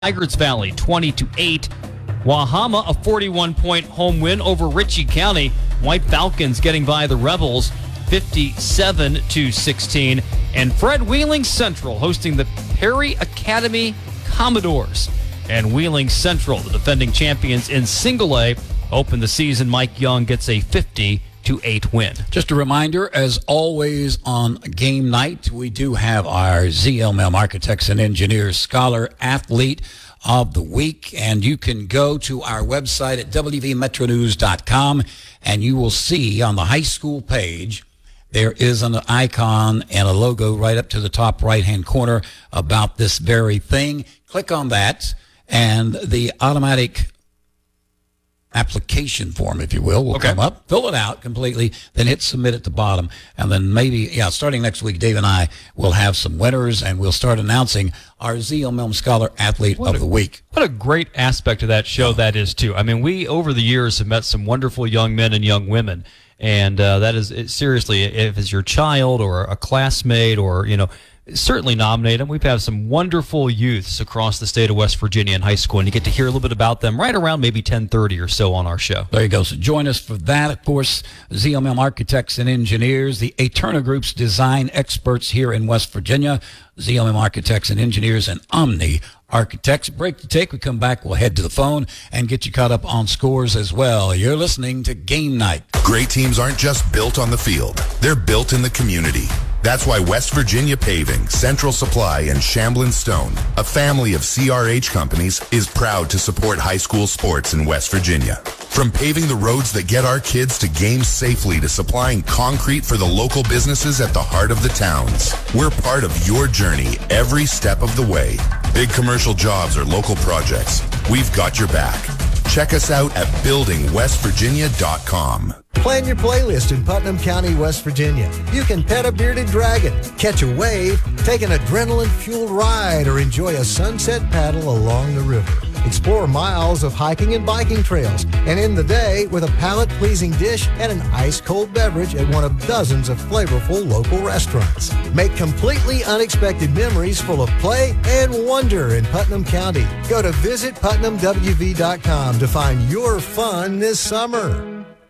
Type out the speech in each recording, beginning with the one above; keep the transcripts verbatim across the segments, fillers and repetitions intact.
Tigers Valley twenty to eight. Wahama, a forty-one point home win over Ritchie County. White Falcons getting by the Rebels fifty-seven to sixteen. And Fred Wheeling Central hosting the Perry Academy Commodores. And Wheeling Central, the defending champions in single A, open the season. Mike Young gets a fifty to eight win. Just a reminder, as always on game night, we do have our Z L M M Architects and Engineers Scholar Athlete of the Week, and you can go to our website at w v metro news dot com, and you will see on the high school page there is an icon and a logo right up to the top right-hand corner about this very thing. Click on that, and the automatic application form, if you will, will okay. come up. Fill it out completely, then hit submit at the bottom, and then maybe, yeah, starting next week, Dave and I will have some winners, and we'll start announcing our Z L M M Scholar Athlete what of a, the Week. What a great aspect of that show that is, too. I mean, we, over the years, have met some wonderful young men and young women, and uh, that is, it, seriously, if it's your child or a classmate or, you know, certainly nominate them. We've had some wonderful youths across the state of West Virginia in high school, and you get to hear a little bit about them right around maybe ten thirty or so on our show. There you go. So join us for that. Of course, Z L M M Architects and Engineers, the Eterna Group's design experts here in West Virginia, Z L M M Architects and Engineers, and Omni Architects. Break to take. We come back. We'll head to the phone and get you caught up on scores as well. You're listening to Game Night. Great teams aren't just built on the field. They're built in the community. That's why West Virginia Paving, Central Supply, and Shamblin Stone, a family of C R H companies, is proud to support high school sports in West Virginia. From paving the roads that get our kids to games safely to supplying concrete for the local businesses at the heart of the towns, we're part of your journey every step of the way. Big commercial jobs or local projects, we've got your back. Check us out at building west virginia dot com. Plan your playlist in Putnam County, West Virginia. You can pet a bearded dragon, catch a wave, take an adrenaline-fueled ride, or enjoy a sunset paddle along the river. Explore miles of hiking and biking trails, and end the day with a palate-pleasing dish and an ice-cold beverage at one of dozens of flavorful local restaurants. Make completely unexpected memories full of play and wonder in Putnam County. Go to visit putnam w v dot com to find your fun this summer.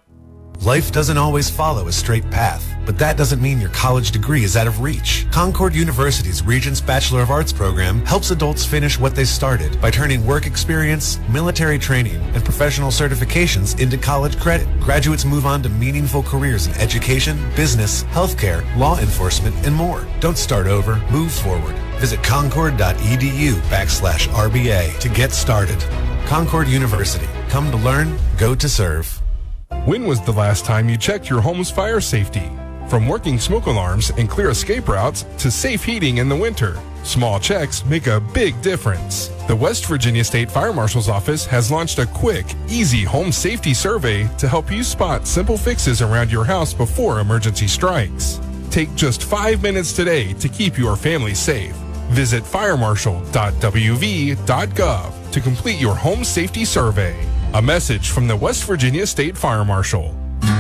Life doesn't always follow a straight path, but that doesn't mean your college degree is out of reach. Concord University's Regents Bachelor of Arts program helps adults finish what they started by turning work experience, military training, and professional certifications into college credit. Graduates move on to meaningful careers in education, business, healthcare, law enforcement, and more. Don't start over, move forward. Visit concord.edu backslash RBA to get started. Concord University. Come to learn, go to serve. When was the last time you checked your home's fire safety? From working smoke alarms and clear escape routes to safe heating in the winter, small checks make a big difference. The West Virginia State Fire Marshal's Office has launched a quick, easy home safety survey to help you spot simple fixes around your house before emergency strikes. Take just five minutes today to keep your family safe. Visit fire marshal dot w v dot gov to complete your home safety survey. A message from the West Virginia State Fire Marshal.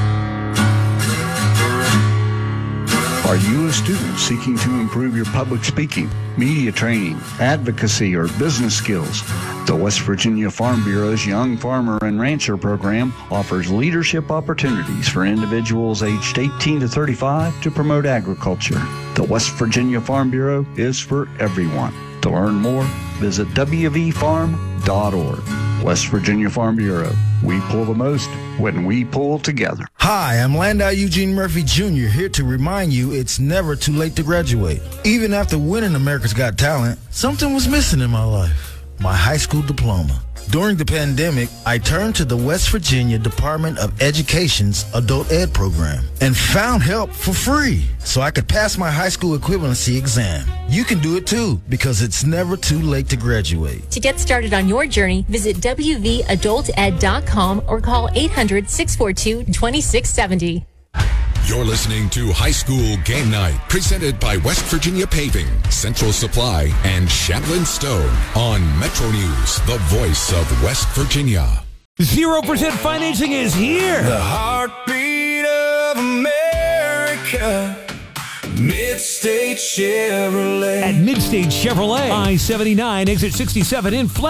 Are you a student seeking to improve your public speaking, media training, advocacy, or business skills? The West Virginia Farm Bureau's Young Farmer and Rancher program offers leadership opportunities for individuals aged eighteen to thirty-five to promote agriculture. The West Virginia Farm Bureau is for everyone. To learn more, visit w v farm dot org. West Virginia Farm Bureau. We pull the most when we pull together. Hi, I'm Landau Eugene Murphy Junior here to remind you it's never too late to graduate. Even after winning America's Got Talent, something was missing in my life. My high school diploma. During the pandemic, I turned to the West Virginia Department of Education's Adult Ed program and found help for free so I could pass my high school equivalency exam. You can do it too because it's never too late to graduate. To get started on your journey, visit w v adult ed dot com or call eight hundred, six four two, two six seven zero. You're listening to High School Game Night, presented by West Virginia Paving, Central Supply, and Shamblin Stone on Metro News, the voice of West Virginia. zero percent financing is here. The heartbeat of America. Mid Midstate Chevrolet. At Midstate Chevrolet, I seventy-nine, exit sixty-seven in Flat.